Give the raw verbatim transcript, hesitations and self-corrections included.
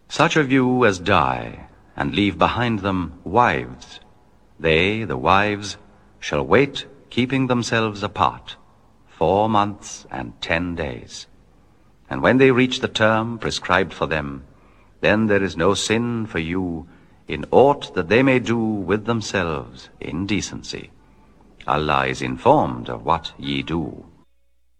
Such of you as die, and leave behind them wives, they, the wives, shall wait, keeping themselves apart, four months and ten days. And when they reach the term prescribed for them, then there is no sin for you in aught that they may do with themselves in decency. Allah is informed of what ye do.